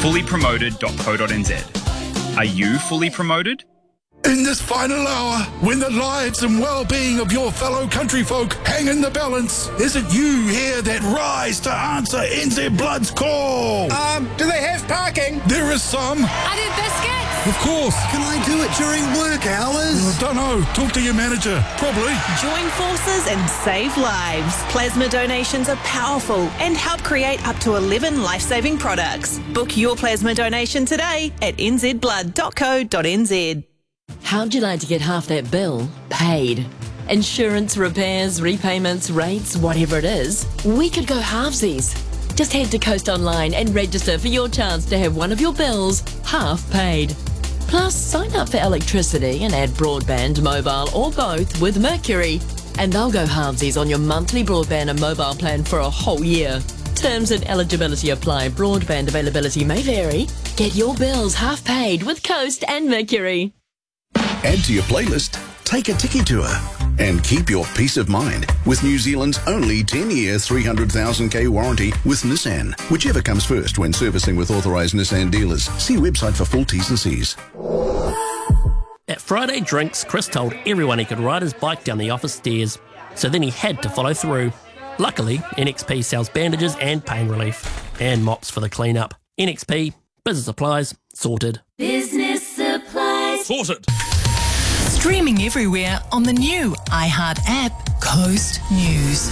fullypromoted.co.nz. Are you fully promoted? In this final hour, when the lives and well-being of your fellow country folk hang in the balance, is it you here that rise to answer NZ Blood's call? Do they have parking? There is some. Are there biscuits? Of course. Can I do it during work hours? Don't know. Talk to your manager. Probably. Join forces and save lives. Plasma donations are powerful and help create up to 11 life-saving products. Book your plasma donation today at nzblood.co.nz. How'd you like to get half that bill paid? Insurance, repairs, repayments, rates, whatever it is, we could go halvesies. Just head to Coast Online and register for your chance to have one of your bills half paid. Plus, sign up for electricity and add broadband, mobile or both with Mercury, and they'll go halvesies on your monthly broadband and mobile plan for a whole year. Terms and eligibility apply. Broadband availability may vary. Get your bills half paid with Coast and Mercury. Add to your playlist, take a tiki tour, and keep your peace of mind with New Zealand's only 10-year 300,000k warranty with Nissan, whichever comes first when servicing with authorised Nissan dealers. See website for full T's and C's. At Friday Drinks, Chris told everyone he could ride his bike down the office stairs, so then he had to follow through. Luckily, NXP sells bandages and pain relief, and mops for the clean-up. NXP, business supplies, sorted. Business supplies. Sorted. Streaming everywhere on the new iHeart app, Coast News.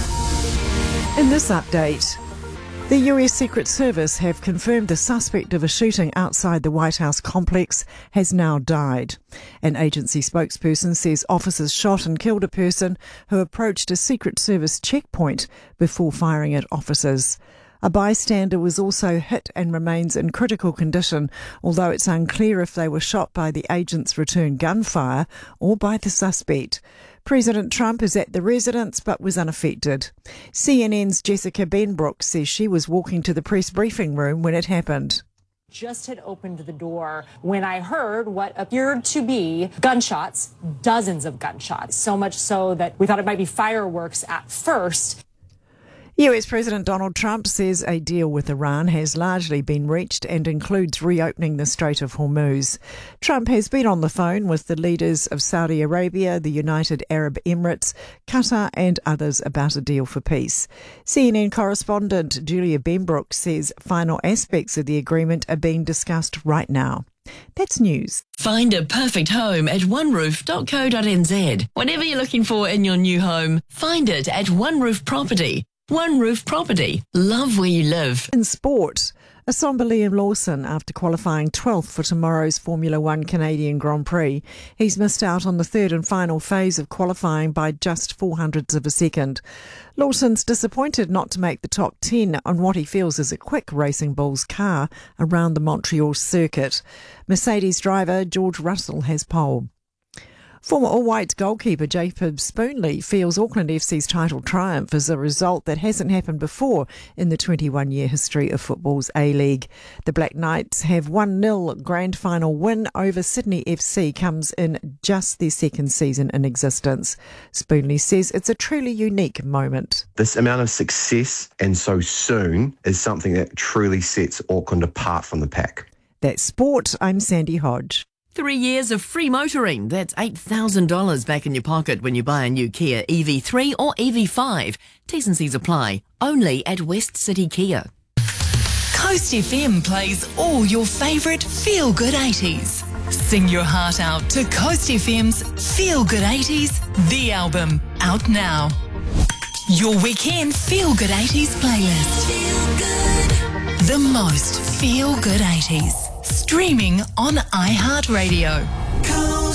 In this update, the US Secret Service have confirmed the suspect of a shooting outside the White House complex has now died. An agency spokesperson says officers shot and killed a person who approached a Secret Service checkpoint before firing at officers. A bystander was also hit and remains in critical condition, although it's unclear if they were shot by the agent's return gunfire or by the suspect. President Trump is at the residence but was unaffected. CNN's Jessica Benbrook says she was walking to the press briefing room when it happened. Just had opened the door when I heard what appeared to be gunshots, dozens of gunshots, so much so that we thought it might be fireworks at first. US President Donald Trump says a deal with Iran has largely been reached and includes reopening the Strait of Hormuz. Trump has been on the phone with the leaders of Saudi Arabia, the United Arab Emirates, Qatar and others about a deal for peace. CNN correspondent Julia Benbrook says final aspects of the agreement are being discussed right now. That's news. Find a perfect home at oneroof.co.nz. Whatever you're looking for in your new home, find it at One Roof Property. One Roof Property. Love where you live. In sport, Asomba Liam Lawson, after qualifying 12th for tomorrow's Formula One Canadian Grand Prix, he's missed out on the third and final phase of qualifying by just 400ths of a second. Lawson's disappointed not to make the top 10 on what he feels is a quick Racing Bulls car around the Montreal circuit. Mercedes driver George Russell has pole. Former All-Whites goalkeeper Jacob Spoonley feels Auckland FC's title triumph is a result that hasn't happened before in the 21-year history of football's A-League. The Black Knights have 1-0 grand final win over Sydney FC comes in just their second season in existence. Spoonley says it's a truly unique moment. This amount of success and so soon is something that truly sets Auckland apart from the pack. That's sport. I'm Sandy Hodge. 3 years of free motoring. That's $8,000 back in your pocket when you buy a new Kia EV3 or EV5. T's and C's apply. Only at West City Kia. Coast FM plays all your favourite feel-good 80s. Sing your heart out to Coast FM's Feel Good 80s, the album, out now. Your weekend Feel Good 80s playlist. Feel good. The most feel-good 80s. Streaming on iHeartRadio.